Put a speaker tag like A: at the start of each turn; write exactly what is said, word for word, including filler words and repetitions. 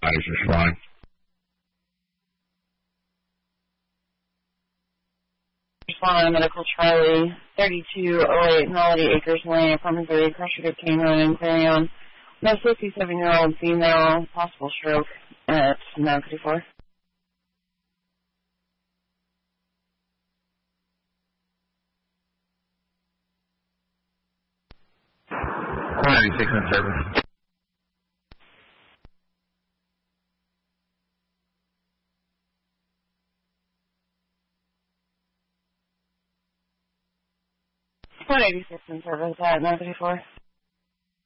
A: Kaiser's fine.
B: Respond Medical Charlie, thirty-two oh eight Melody Acres Lane, apartment three, pressure fifteen, running in Clarion. No fifty-seven-year-old female, possible stroke at nine fifty-four.
A: ninety-six and seven.
B: one eighty-six and service at nine fifty-four.